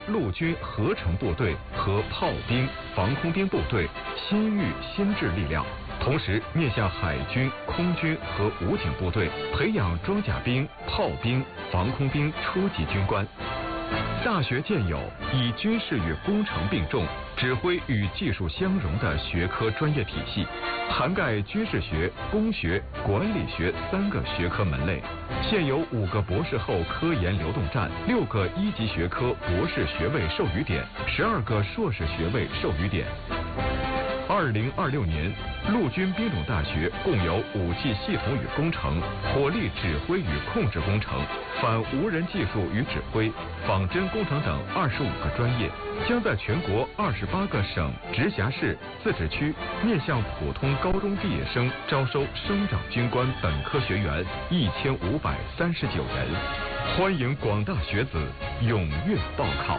陆军合成部队和炮兵、防空兵部队新育新制力量，同时面向海军、空军和武警部队培养装甲兵、炮兵、防空兵初级军官。大学建有以军事与工程并重、指挥与技术相融的学科专业体系，涵盖军事学、工学、管理学3个学科门类。现有5个博士后科研流动站，6个1级学科博士学位授予点，12个硕士学位授予点。2026年，陆军兵种大学共有武器系统与工程、火力指挥与控制工程、反无人技术与指挥、仿真工程等25个专业，将在全国28个省、直辖市、自治区面向普通高中毕业生招收生长军官本科学员1539人，欢迎广大学子踊跃报考。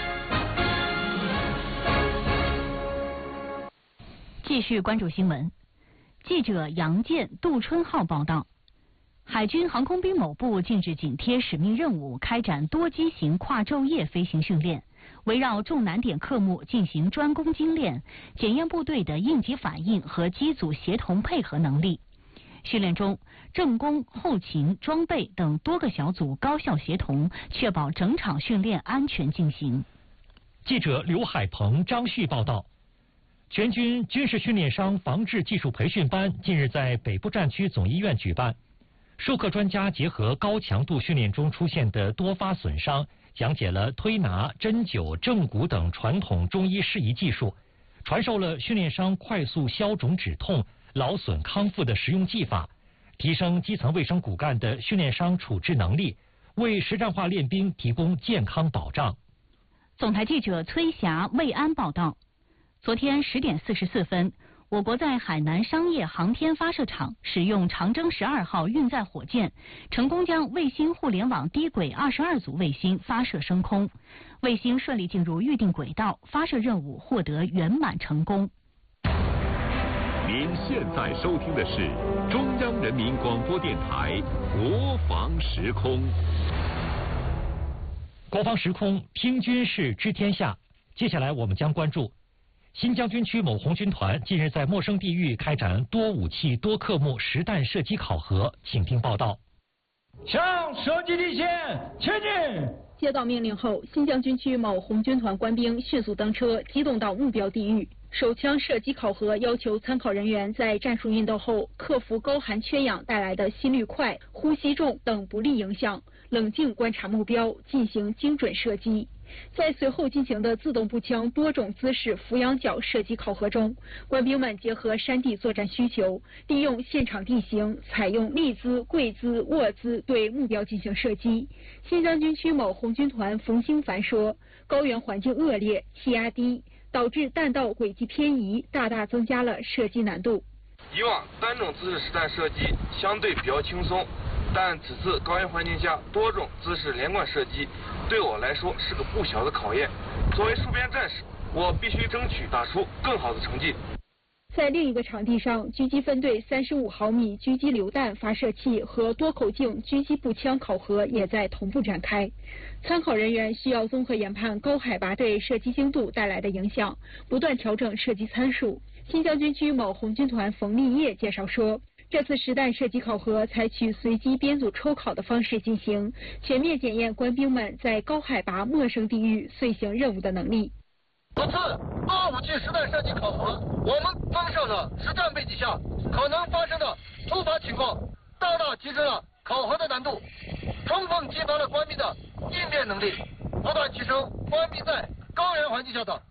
继续关注新闻。记者杨建、杜春浩报道，海军航空兵某部近日紧贴使命任务，开展多机型跨昼夜飞行训练，围绕重难点科目进行专攻精练，检验部队的应急反应和机组协同配合能力。训练中，政工、后勤、装备等多个小组高效协同，确保整场训练安全进行。 记者刘海鹏、张旭报道。全军军事训练商防治技术培训班近日在北部战区总医院举办，授课专家结合高强度训练中出现的多发损伤，讲解了推拿、针灸、正骨等传统中医适宜技术，传授了训练商快速消肿止痛、劳损康复的实用技法，提升基层卫生骨干的训练商处置能力，为实战化练兵提供健康保障。 总台记者崔霞、魏安报道。昨天10点44分，我国在海南商业航天发射场使用长征12号运载火箭，成功将卫星互联网低轨22组卫星发射升空，卫星顺利进入预定轨道，发射任务获得圆满成功。 您现在收听的是中央人民广播电台国防时空。 国防时空，听军事知天下。接下来我们将关注新疆军区某红军团近日在陌生地域开展多武器多科目实弹射击考核，请听报道。 向射击地线前进！ 接到命令后，新疆军区某红军团官兵迅速登车，机动到目标地域。手枪射击考核要求参考人员在战术运动后，克服高寒缺氧带来的心率快、呼吸重等不利影响，冷静观察目标，进行精准射击。在随后进行的自动步枪多种姿势俯仰角射击考核中，官兵们结合山地作战需求，利用现场地形，采用立姿、跪姿、卧姿对目标进行射击。新疆军区某红军团冯兴凡说，高原环境恶劣，气压低，导致弹道轨迹偏移，大大增加了射击难度。 以往单种姿势实弹射击相对比较轻松，但此次高原环境下多种姿势连贯射击，对我来说是个不小的考验。作为戍边战士，我必须争取打出更好的成绩。 在另一个场地上，狙击分队35毫米狙击榴弹发射器和多口径狙击步枪考核也在同步展开。参考人员需要综合研判高海拔对射击精度带来的影响，不断调整射击参数。新疆军区某红军团冯立业介绍说，这次实弹射击考核采取随机编组抽考的方式进行，全面检验官兵们在高海拔陌生地域遂行任务的能力。 此次多武器实弹射击考核，我们增设了实战背景下可能发生的突发情况，大大提升了考核的难度，充分激发了官兵的应变能力，不断提升官兵在高原环境下的